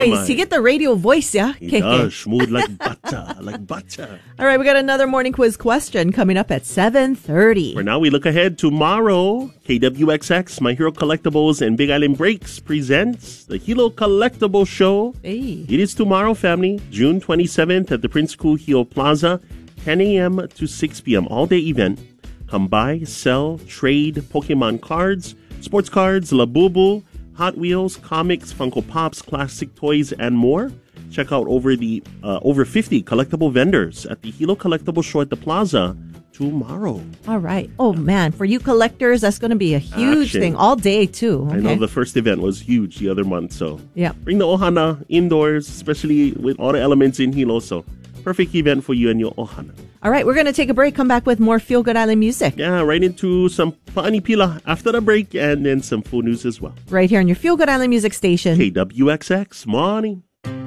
He get the radio voice, yeah? He does. Smooth like butter, like butter. All right, we got another morning quiz question coming up at 7:30. For now, we look ahead tomorrow. KWXX, My Hero Collectibles, and Big Island Breaks presents the Hilo Collectible Show. Hey. It is tomorrow, family, June 27th at the Prince Kuhio Plaza, 10 a.m. to 6 p.m. All-day event. Come by, sell, trade Pokemon cards, sports cards, Labubu, Hot Wheels, comics, Funko Pops, classic toys, and more. Check out over 50 collectible vendors at the Hilo Collectible Show at the Plaza tomorrow. All right. Oh, man. For you collectors, that's going to be a huge thing all day, too. Okay. I know the first event was huge the other month, so yeah. Bring the Ohana indoors, especially with all the elements in Hilo. So perfect event for you and your Ohana. All right, we're going to take a break, come back with more Feel Good Island music. Yeah, right into some Paani Pila after the break and then some food news as well. Right here on your Feel Good Island music station. KWXX, morning.